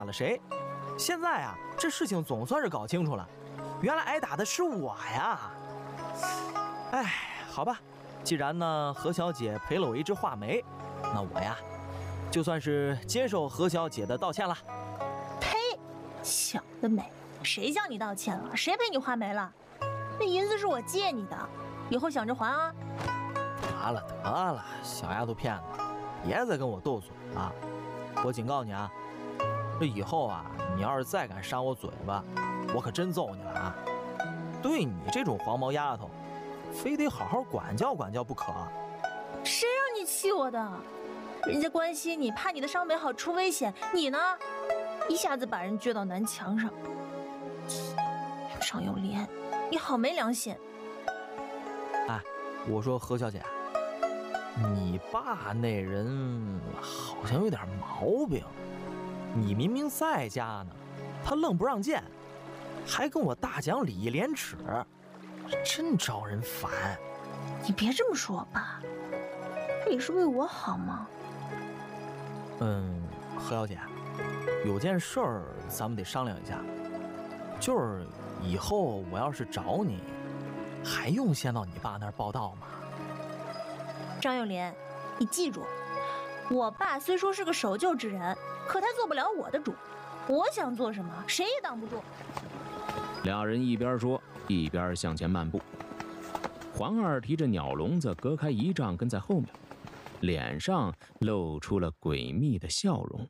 了谁。现在啊，这事情总算是搞清楚了，原来挨打的是我呀。哎，好吧，既然呢何小姐赔了我一只画眉，那我呀，就算是接受何小姐的道歉了。 呸！想得美！谁向你道歉了？谁赔你画眉了？那银子是我借你的，以后想着还啊。 得了，小丫头片子，别再跟我斗嘴了。我警告你啊，这以后啊，你要是再敢扇我嘴巴，我可真揍你了啊！对你这种黄毛丫头，非得好好管教管教不可。 谁让你气我的？人家关心你，怕你的伤没好出危险，你呢，一下子把人撅到南墙上。张有莲，你好没良心！ 哎，我说何小姐，你爸那人好像有点毛病。你明明在家呢，他愣不让见，还跟我大讲礼义廉耻，真招人烦。 你别这么说爸，你是为我好吗？ 何小姐，有件事儿咱们得商量一下，就是以后我要是找你，还用先到你爸那儿报到吗？ 张幼莲，你记住，我爸虽说是个守旧之人，可他做不了我的主，我想做什么，谁也挡不住。 俩人一边说一边向前漫步，环儿提着鸟笼子隔开1丈跟在后面，脸上露出了诡秘的笑容。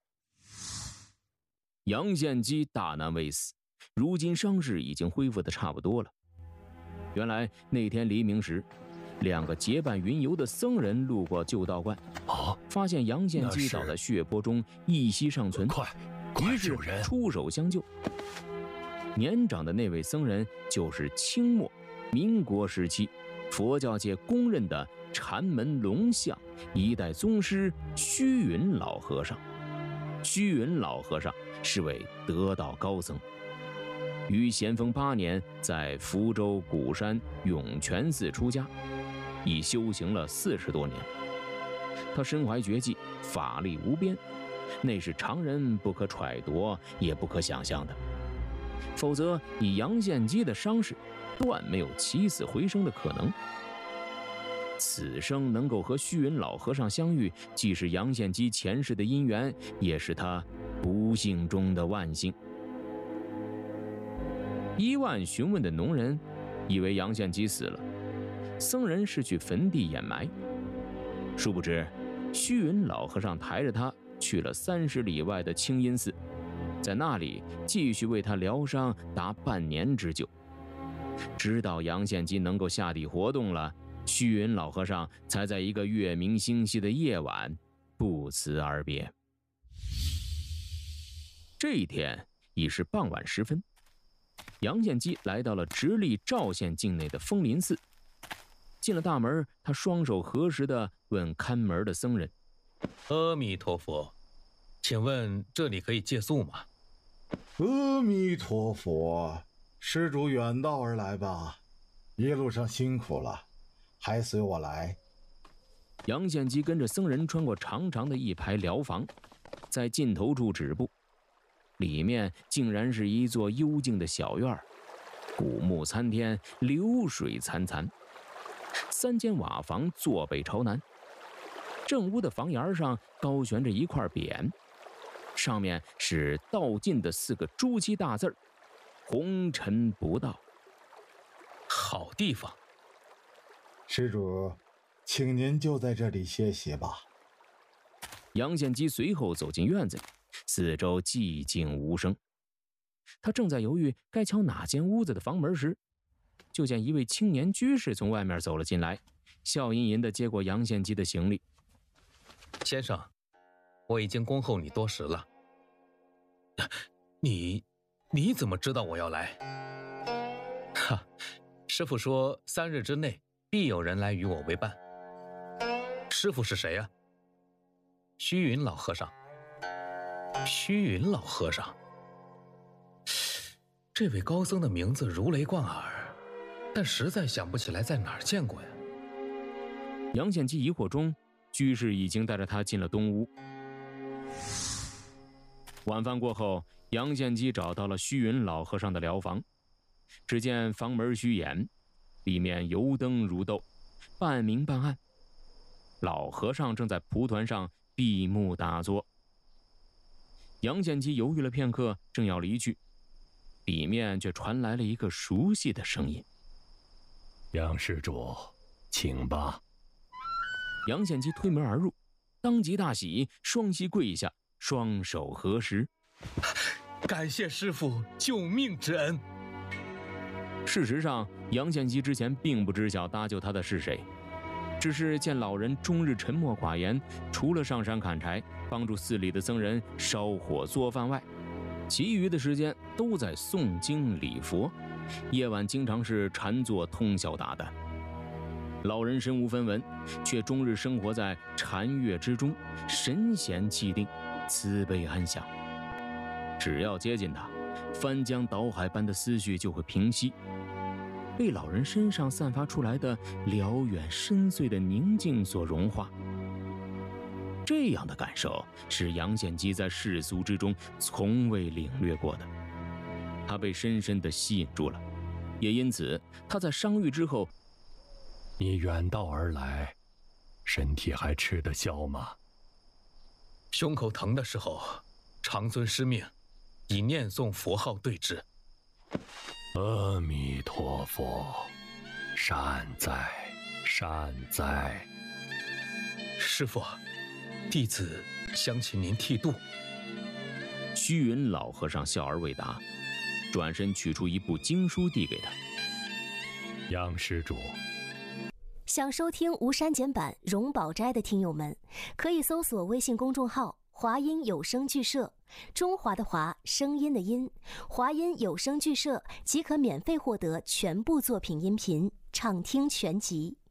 杨献基大难未死，如今伤势已经恢复得差不多了。原来那天黎明时，2个结伴云游的僧人路过旧道观，发现杨献基倒在血泊中，一息尚存，于是出手相救。年长的那位僧人就是清末民国时期佛教界公认的禅门龙象1代宗师虚云老和尚。虚云老和尚是位得道高僧，于咸丰8年在福州鼓山涌泉寺出家，已修行了40多年。他身怀绝技，法力无边，那是常人不可揣度也不可想象的。否则以杨献基的伤势，断没有起死回生的可能。此生能够和虚云老和尚相遇，既是杨献基前世的因缘，也是他不幸中的万幸。1万询问的农人以为杨献基死了，僧人是去坟地掩埋，殊不知虚云老和尚抬着他去了30里外的清音寺，在那里继续为他疗伤达半年之久。直到杨献基能够下地活动了，虚云老和尚才在一个月明星稀的夜晚不辞而别。这一天已是傍晚时分，杨献基来到了直隶赵县境内的枫林寺。进了大门，他双手合十地问看门的僧人： 阿弥陀佛，请问这里可以借宿吗？ 阿弥陀佛，施主远道而来吧，一路上辛苦了，还随我来。 杨献基跟着僧人穿过长长的一排寮房，在尽头处止步，里面竟然是一座幽静的小院，古木参天，流水潺潺。3间瓦房坐北朝南，正屋的房檐上高悬着一块匾，上面是道尽的4个朱漆大字：红尘不到。 好地方。 施主，请您就在这里歇息吧。 杨献基随后走进院子里，四周寂静无声。他正在犹豫该敲哪间屋子的房门时，就见一位青年居士从外面走了进来，笑吟吟地接过杨献基的行李。 先生，我已经恭候你多时了。你怎么知道我要来？哈，师父说3日之内必有人来与我为伴。师父是谁啊？虚云老和尚。虚云老和尚，这位高僧的名字如雷贯耳，但实在想不起来在哪儿见过呀。 杨献基疑惑中，居士已经带着他进了东屋。 晚饭过后，杨献基找到了虚云老和尚的疗房。只见房门虚掩，里面油灯如豆，半明半暗。老和尚正在蒲团上闭目打坐。杨献基犹豫了片刻，正要离去，里面却传来了一个熟悉的声音：“ 杨施主，请吧。” 杨献基推门而入，当即大喜，双膝跪下，双手合十：“ 感谢师父救命之恩。” 事实上，杨献基之前并不知晓搭救他的是谁，只是见老人终日沉默寡言，除了上山砍柴、帮助寺里的僧人烧火做饭外，其余的时间都在诵经礼佛，夜晚经常是禅坐通宵达旦。老人身无分文，却终日生活在禅悦之中，神闲气定，慈悲安详。只要接近他，翻江倒海般的思绪就会平息，被老人身上散发出来的辽远深邃的宁静所融化。这样的感受是杨献基在世俗之中从未领略过的，他被深深地吸引住了，也因此他在伤愈之后。 你远道而来，身体还吃得消吗？ 胸口疼的时候，长孙师命以念诵佛号对治。 阿弥陀佛，善哉善哉。 师父，弟子想请您剃度。 虚云老和尚笑而未答，转身取出一部经书递给他。 杨施主， 想收听无删减版荣宝斋的听友们，可以搜索微信公众号华音有声剧社，中华的华，声音的音，华音有声剧社即可免费获得全部作品音频，畅听全集。